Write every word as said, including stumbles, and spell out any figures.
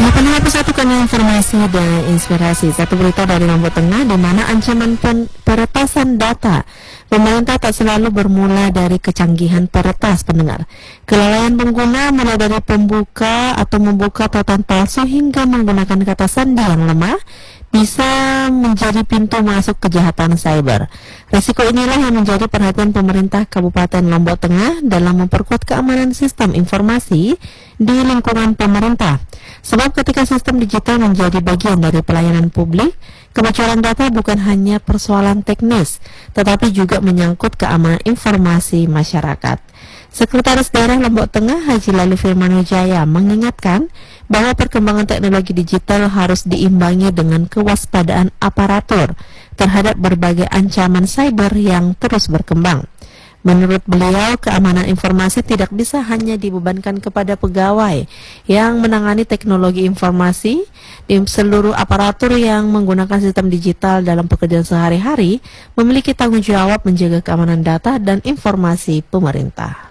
Pendengar Persatukan Informasi dan Inspirasi, satu berita dari Lombok Tengah di mana ancaman peretasan data pemerintah tak selalu bermula dari kecanggihan peretas pendengar. Kelalaian pengguna mulai dari pembuka atau membuka tautan palsu hingga menggunakan kata sandi yang lemah bisa menjadi pintu masuk kejahatan cyber. Risiko inilah yang menjadi perhatian pemerintah Kabupaten Lombok Tengah dalam memperkuat keamanan sistem informasi di lingkungan pemerintah. Sebab ketika sistem digital menjadi bagian dari pelayanan publik, kebocoran data bukan hanya persoalan teknis, tetapi juga menyangkut keamanan informasi masyarakat. Sekretaris Daerah Lombok Tengah Haji Lalu Firman Wijaya mengingatkan bahwa perkembangan teknologi digital harus diimbangi dengan kewaspadaan aparatur terhadap berbagai ancaman cyber yang terus berkembang. Menurut beliau, keamanan informasi tidak bisa hanya dibebankan kepada pegawai yang menangani teknologi informasi. Di seluruh aparatur yang menggunakan sistem digital dalam pekerjaan sehari-hari memiliki tanggung jawab menjaga keamanan data dan informasi pemerintah.